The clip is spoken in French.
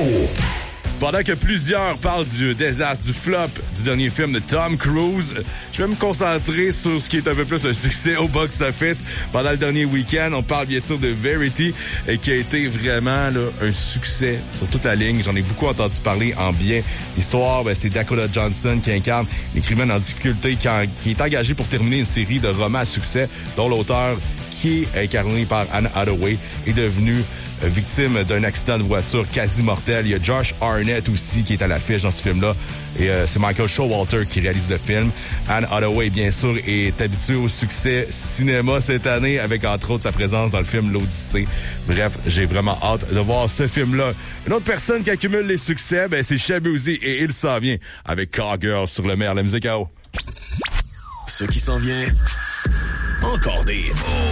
Pendant que plusieurs parlent du désastre, du flop du dernier film de Tom Cruise, je vais me concentrer sur ce qui est un peu plus un succès au box-office. Pendant le dernier week-end, on parle bien sûr de Verity, qui a été vraiment là, un succès sur toute la ligne. J'en ai beaucoup entendu parler en bien. L'histoire, c'est Dakota Johnson qui incarne l'écrivaine en difficulté qui est engagé pour terminer une série de romans à succès dont l'auteur, qui est incarné par Anne Hathaway, est devenu victime d'un accident de voiture quasi mortel. Il y a Josh Hartnett aussi qui est à l'affiche dans ce film-là. Et c'est Michael Showalter qui réalise le film. Anne Hathaway, bien sûr, est habituée au succès cinéma cette année avec, entre autres, sa présence dans le film L'Odyssée. Bref, j'ai vraiment hâte de voir ce film-là. Une autre personne qui accumule les succès, c'est Shabuzi et il s'en vient avec Cowgirl sur le meilleur de la musique à eau. Ce qui s'en vient, encore des